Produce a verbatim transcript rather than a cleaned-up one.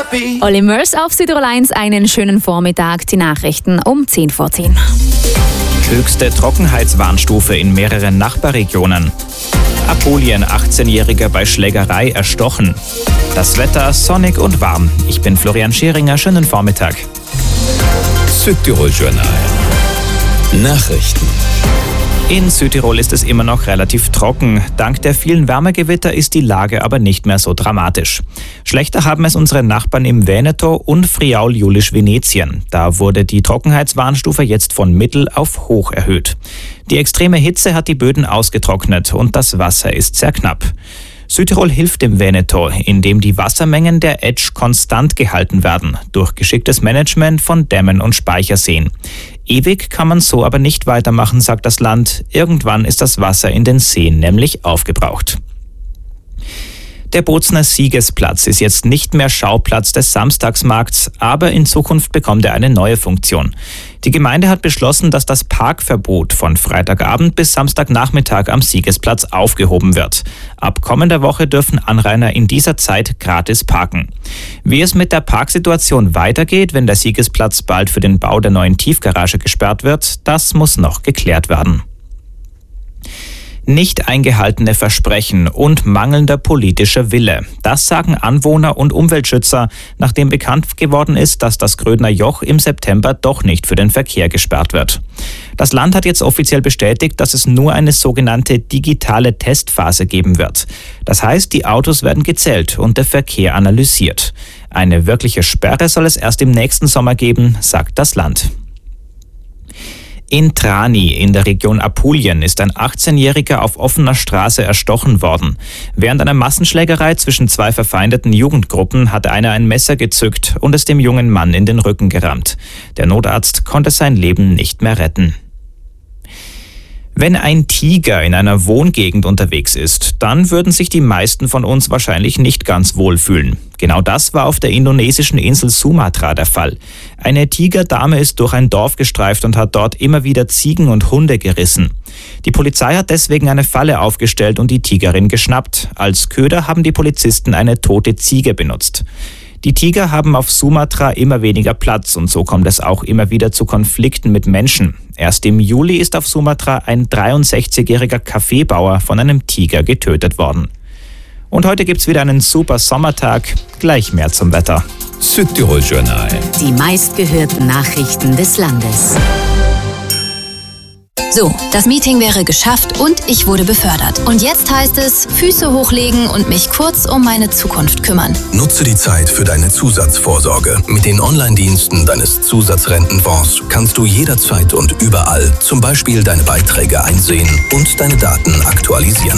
Olli Mörs auf Südtirol eins, einen schönen Vormittag. Die Nachrichten um zehn vor zehn. Höchste Trockenheitswarnstufe in mehreren Nachbarregionen. Apulien, achtzehnjähriger bei Schlägerei erstochen. Das Wetter sonnig und warm. Ich bin Florian Scheringer, schönen Vormittag. Südtirol Journal. Nachrichten. In Südtirol ist es immer noch relativ trocken. Dank der vielen Wärmegewitter ist die Lage aber nicht mehr so dramatisch. Schlechter haben es unsere Nachbarn im Veneto und Friaul-Julisch-Venetien. Da wurde die Trockenheitswarnstufe jetzt von mittel auf hoch erhöht. Die extreme Hitze hat die Böden ausgetrocknet und das Wasser ist sehr knapp. Südtirol hilft dem Veneto, indem die Wassermengen der Etsch konstant gehalten werden, durch geschicktes Management von Dämmen und Speicherseen. Ewig kann man so aber nicht weitermachen, sagt das Land. Irgendwann ist das Wasser in den Seen nämlich aufgebraucht. Der Bozner Siegesplatz ist jetzt nicht mehr Schauplatz des Samstagsmarkts, aber in Zukunft bekommt er eine neue Funktion. Die Gemeinde hat beschlossen, dass das Parkverbot von Freitagabend bis Samstagnachmittag am Siegesplatz aufgehoben wird. Ab kommender Woche dürfen Anrainer in dieser Zeit gratis parken. Wie es mit der Parksituation weitergeht, wenn der Siegesplatz bald für den Bau der neuen Tiefgarage gesperrt wird, das muss noch geklärt werden. Nicht eingehaltene Versprechen und mangelnder politischer Wille. Das sagen Anwohner und Umweltschützer, nachdem bekannt geworden ist, dass das Grödner Joch im September doch nicht für den Verkehr gesperrt wird. Das Land hat jetzt offiziell bestätigt, dass es nur eine sogenannte digitale Testphase geben wird. Das heißt, die Autos werden gezählt und der Verkehr analysiert. Eine wirkliche Sperre soll es erst im nächsten Sommer geben, sagt das Land. In Trani in der Region Apulien ist ein achtzehnjähriger auf offener Straße erstochen worden. Während einer Massenschlägerei zwischen zwei verfeindeten Jugendgruppen hat einer ein Messer gezückt und es dem jungen Mann in den Rücken gerammt. Der Notarzt konnte sein Leben nicht mehr retten. Wenn ein Tiger in einer Wohngegend unterwegs ist, dann würden sich die meisten von uns wahrscheinlich nicht ganz wohlfühlen. Genau das war auf der indonesischen Insel Sumatra der Fall. Eine Tigerdame ist durch ein Dorf gestreift und hat dort immer wieder Ziegen und Hunde gerissen. Die Polizei hat deswegen eine Falle aufgestellt und die Tigerin geschnappt. Als Köder haben die Polizisten eine tote Ziege benutzt. Die Tiger haben auf Sumatra immer weniger Platz und so kommt es auch immer wieder zu Konflikten mit Menschen. Erst im Juli ist auf Sumatra ein dreiundsechzigjähriger Kaffeebauer von einem Tiger getötet worden. Und heute gibt's wieder einen super Sommertag. Gleich mehr zum Wetter. Südtirol Journal. Die meistgehörten Nachrichten des Landes. So, das Meeting wäre geschafft und ich wurde befördert. Und jetzt heißt es, Füße hochlegen und mich kurz um meine Zukunft kümmern. Nutze die Zeit für deine Zusatzvorsorge. Mit den Online-Diensten deines Zusatzrentenfonds kannst du jederzeit und überall zum Beispiel deine Beiträge einsehen und deine Daten aktualisieren.